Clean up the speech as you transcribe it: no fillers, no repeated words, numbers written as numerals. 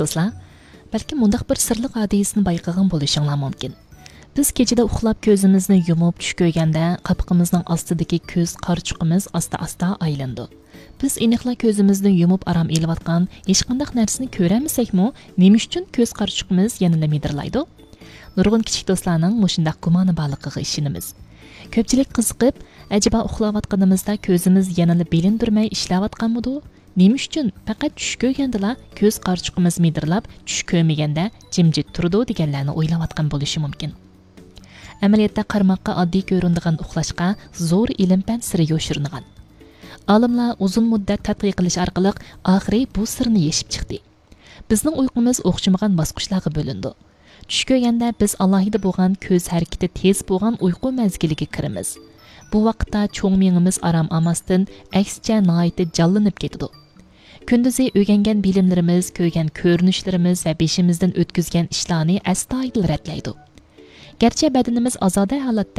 do'stlar, balki mundaq bir sirliq hodisani bayqagan bo'lishinglar mumkin. Biz kechida uxlab ko'zimizni yumib tush ko'rganda qapqimizning ostidagi ko'z qarchuqimiz asta-asta aylandi. Biz aniqla ko'zimizni yumib aram elayotgan hech qanday narsani ko'ramiz-mu, nima uchun ko'z qarchuqimiz yana midirlaydi? Nurg'un kichik do'stlarning mushundaq gumoni borligiga ishonamiz. Ko'pchilik qiziqib, ajaba uxlayotganimizda ko'zimiz yana bilindirmay ishlayotganmidi? Nima uchun faqat tush ko'rgandala ko'z qarchuqimiz midirlab, tush ko'rmaganda jimjit turdi deganlarni o'ylayotgan bo'lishi mumkin. Amaliyotda qarmoqqa oddiy ko'rinadigan uxlashga zo'r ilm-fan siri yoshiringan. Olimlar uzun muddat tadqiq qilish orqali oxiri bu sirni yeshib chiqdi. Bizning uyqumiz o'xshamagan bosqichlarga bo'lindi. Tush ko'rganda biz alohida bo'lgan ko'z harakati tez bo'lgan uyqu mazgiliga kiramiz. Bu vaqtda cho'ng miyamiz aram olmasdan aksicha nihoyatda jonlanib ketadi. Kunduzi o'rgangan bilimlarimiz, ko'rgan ko'rinishlarimiz va beshimizdan o'tkazgan ishlarni astoydil ratlaydi. Garchi badanimiz ozoda holatda